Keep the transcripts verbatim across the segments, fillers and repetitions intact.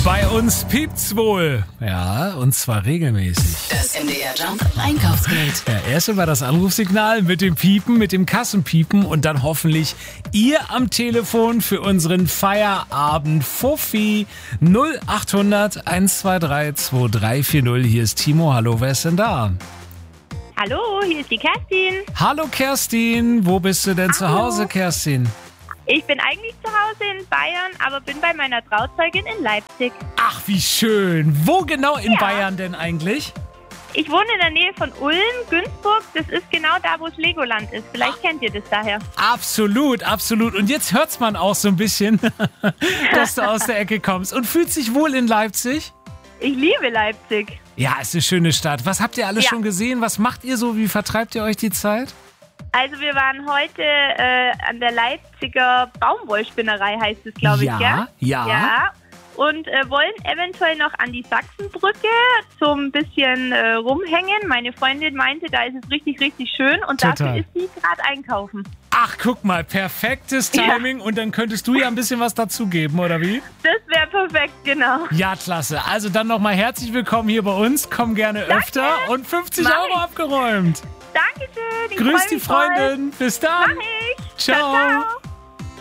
Bei uns piept's wohl. Ja, und zwar regelmäßig. Das M D R Jump Einkaufsgeld. Ja, erst einmal das Anrufsignal mit dem Piepen, mit dem Kassenpiepen und dann hoffentlich ihr am Telefon für unseren Feierabend Fuffi null achthundert eins zwei drei zwei drei vier null. Hier ist Timo. Hallo, wer ist denn da? Hallo, hier ist die Kerstin. Hallo Kerstin, wo bist du denn zu Hallo. Hause, Kerstin? Ich bin eigentlich zu Hause in Bayern, aber bin bei meiner Trauzeugin in Leipzig. Ach, wie schön. Wo genau in Ja. Bayern denn eigentlich? Ich wohne in der Nähe von Ulm, Günzburg. Das ist genau da, wo das Legoland ist. Vielleicht kennt ihr das daher. Absolut, absolut. Und jetzt hört's man auch so ein bisschen, dass du aus der Ecke kommst. Und fühlt sich wohl in Leipzig? Ich liebe Leipzig. Ja, ist eine schöne Stadt. Was habt ihr alles Ja. schon gesehen? Was macht ihr so? Wie vertreibt ihr euch die Zeit? Also wir waren heute äh, an der Leipziger Baumwollspinnerei, heißt es, glaube ich, Ja, gell? ja. Ja. Und äh, wollen eventuell noch an die Sachsenbrücke zum bisschen äh, rumhängen. Meine Freundin meinte, da ist es richtig, richtig schön. Und Total. dafür ist sie gerade einkaufen. Ach, guck mal, perfektes Timing. Und dann könntest du ja ein bisschen was dazugeben, oder wie? Das wäre perfekt, genau. Ja, klasse. Also dann nochmal herzlich willkommen hier bei uns. Komm gerne öfter. Und fünfzig Mach Euro ich. abgeräumt. Dankeschön. Ich Grüß freu die mich voll. Freundin. Bis dann. Mach ich. Ciao. ciao.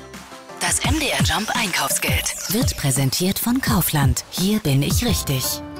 Das M D R Jump Einkaufsgeld wird präsentiert von Kaufland. Hier bin ich richtig.